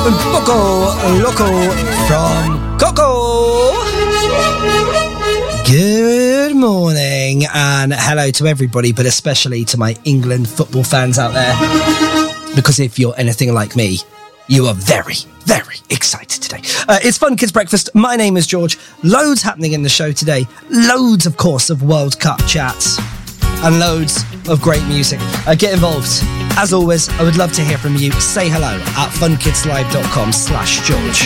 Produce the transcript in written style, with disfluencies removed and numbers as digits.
Un poco loco from Coco. Good morning and hello to everybody, but especially to my England football fans out there. Because if you're anything like me, you are very, very excited today. It's Fun Kids Breakfast. My name is George. Loads happening in the show today. Loads, of course, of World Cup chats. And loads of great music. Get involved. As always, I would love to hear from you. Say hello at funkidslive.com/George.